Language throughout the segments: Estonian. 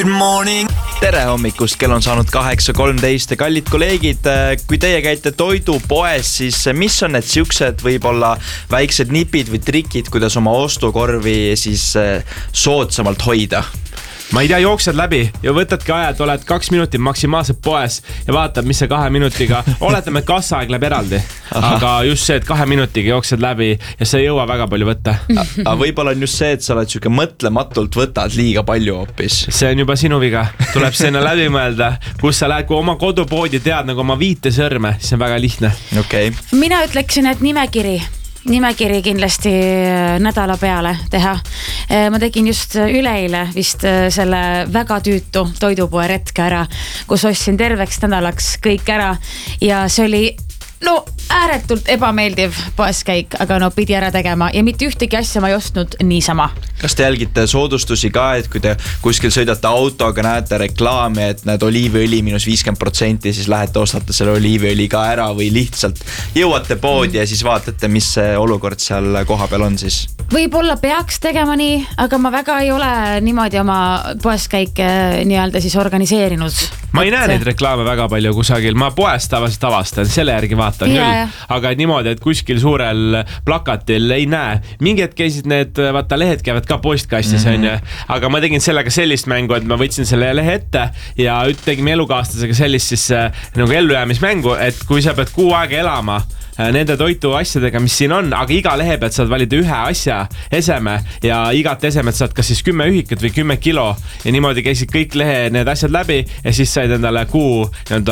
Tere hommikust, kell on saanud 8:13 ja kallid kolleegid, kui teie käite toidupoes, siis mis on need siuksed võib-olla väiksed nipid või trikid, kuidas oma ostukorvi siis soodsamalt hoida? Ma ei tea, jooksed läbi ja võtadki aja, et oled 2 minutit maksimaalselt poes ja vaatad, mis see 2 minutiga, oletame, et kassaaeg läheb eraldi. Aga just see, et 2 minutiga jooksed läbi ja sa ei jõua väga palju võtta. Aga võib-olla on just see, et sa oled siuke mõtlematult võtad liiga palju hoopis. See on juba sinu viga. Tuleb sinna läbi mõelda, kus sa lähed, kui oma kodupoodi tead nagu oma 5 sõrme, siis on väga lihtne. Okay. Mina ütleksin, et nimekiri kindlasti nädala peale teha. Ma tegin just üleeile vist selle väga tüütu toidupoe retke ära, kus ostsin terveks nädalaks kõik ära ja see oli ääretult ebameeldiv poeskäik, aga pidi ära tegema ja mitte ühtegi asja ma ei ostnud niisama. Kas te jälgite soodustusi ka, et kui te kuskil sõidate autoga, näete reklaami, et näed oliiviõli -50%, siis lähete ostate selle oliiviõli ka ära või lihtsalt jõuate poodi ja siis vaatate, mis see olukord seal koha peal on siis? Võib-olla peaks tegema nii, aga ma väga ei ole niimoodi oma poeskäike nii-öelda siis organiseerinud. Ma ei näe neid reklaame väga palju kusagil, ma poest tavaliselt avastan, selle järgi vaatan küll, aga niimoodi, et kuskil suurel plakatil ei näe. Mingi hetk käisid need, vaata lehed käivad ka postkastis, aga ma tegin sellega sellist mängu, et ma võtsin selle lehe ette ja tegime elukaaslasega sellist siis nagu ellujäämismängu, et kui sa pead kuu aega elama nende toitu asjadega, mis siin on, aga iga lehe pealt saad valida ühe asja eseme ja igat esemet saad kas siis 10 ühikut või 10 kilo ja niimoodi käisid kõik lehe need asjad läbi ja siis said endale kuu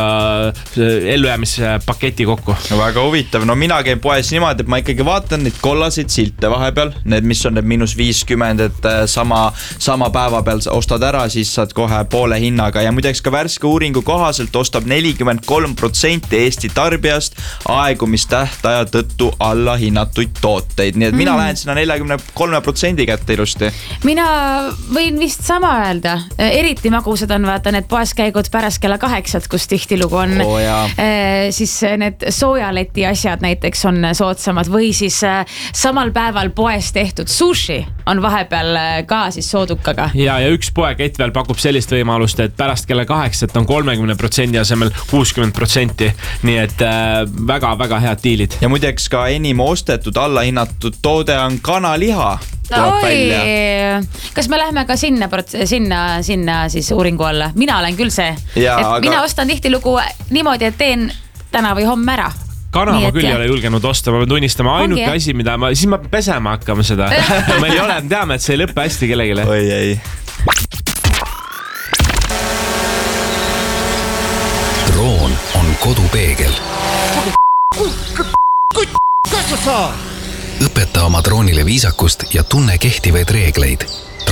ellujäämispaketi kokku. No väga huvitav, mina käin poes niimoodi, et ma ikkagi vaatan neid kollaseid silte vahepeal, need mis on need -50, et sama päeva peal ostad ära, siis saad kohe poole hinnaga ja muideks ka värske uuringu kohaselt ostab 43% Eesti tarbijast aegumistähtaja tõttu alla hinnatuid tooteid, nii et mina lähen sinna 43% kätte ilusti. Mina võin vist sama öelda, eriti magusad on vaata need poeskäigud pärast kella 8, kus tihtilugu on siis need soojaleti asjad näiteks on soodsamad või siis samal päeval poes tehtud sushi on vahepeal ka siis soodukaga. Ja üks poekett veel pakub sellist võimalust, et pärast kella 8 on 30% asemel 60%, nii et väga-väga head diilid. Ja muideks ka enim ostetud allahinnatud toode on kanaliha. Kas me lähme ka sinna siis uuringu alla? Mina olen küll see, mina ostan tihtilugu niimoodi, et teen täna või homme ära. Kana ma küll ei ole julgenud osta, ma pean tunnistama ainuke asi, mida siis ma pesema hakkama seda. Meil ei ole, me teame, et see ei lõppe hästi kellegile. Oi ei. Droon on kodupeegel. Õpeta oma droonile viisakust ja tunne kehtivaid reegleid.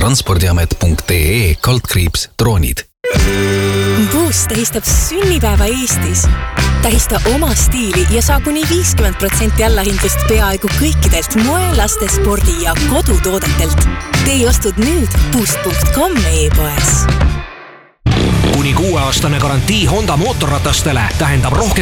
Transpordiamet.ee/droonid. Boost tähistab sünnipäeva Eestis. Tähista oma stiili ja saa kuni 50% allahindlust peaaegu kõikidelt moe, laste, spordi ja kodutoodetelt. Tee ostud nüüd boost.com e-poes. Kuni 6-aastane garantii Honda mootorratastele tähendab rohkem